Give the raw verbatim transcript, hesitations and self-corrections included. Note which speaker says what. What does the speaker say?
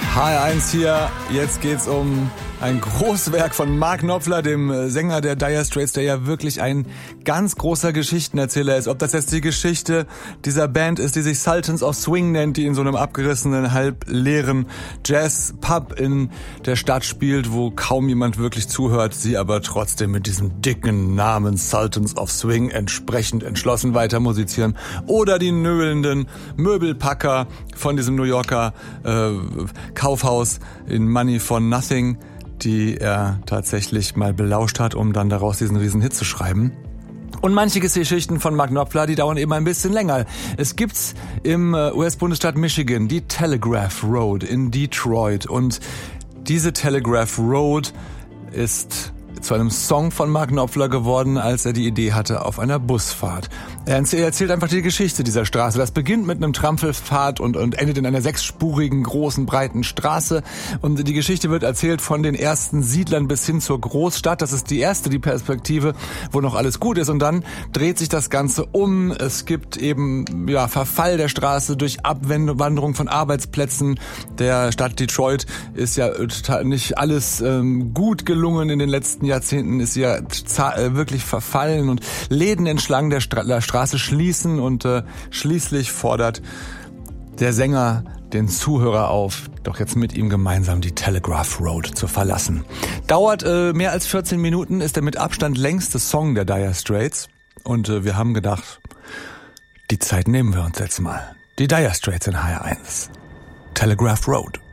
Speaker 1: H R eins hier, jetzt geht's um ein Großwerk von Mark Knopfler, dem Sänger der Dire Straits, der ja wirklich ein ganz großer Geschichtenerzähler ist. Ob das jetzt die Geschichte dieser Band ist, die sich Sultans of Swing nennt, die in so einem abgerissenen, halb leeren Jazz-Pub in der Stadt spielt, wo kaum jemand wirklich zuhört, sie aber trotzdem mit diesem dicken Namen Sultans of Swing entsprechend entschlossen weiter musizieren. Oder die nöhlenden Möbelpacker von diesem New Yorker äh, Kaufhaus in Money for Nothing, die er tatsächlich mal belauscht hat, um dann daraus diesen riesen Hit zu schreiben. Und manche Geschichten von Mark Knopfler, die dauern eben ein bisschen länger. Es gibt's im U S-Bundesstaat Michigan die Telegraph Road in Detroit. Und diese Telegraph Road ist zu einem Song von Mark Knopfler geworden, als er die Idee hatte auf einer Busfahrt. Er erzählt einfach die Geschichte dieser Straße. Das beginnt mit einem Trampelpfad und, und endet in einer sechsspurigen, großen, breiten Straße. Und die Geschichte wird erzählt von den ersten Siedlern bis hin zur Großstadt. Das ist die erste, die Perspektive, wo noch alles gut ist. Und dann dreht sich das Ganze um. Es gibt eben ja Verfall der Straße durch Abwanderung von Arbeitsplätzen. Der Stadt Detroit ist ja nicht alles ähm, gut gelungen in den letzten Jahrzehnten, ist sie ja wirklich verfallen und Läden entlang der, Stra- der Straße schließen und äh, schließlich fordert der Sänger den Zuhörer auf, doch jetzt mit ihm gemeinsam die Telegraph Road zu verlassen. Dauert äh, mehr als vierzehn Minuten, ist der mit Abstand längste Song der Dire Straits und äh, wir haben gedacht, die Zeit nehmen wir uns jetzt mal. Die Dire Straits in H R eins. Telegraph Road.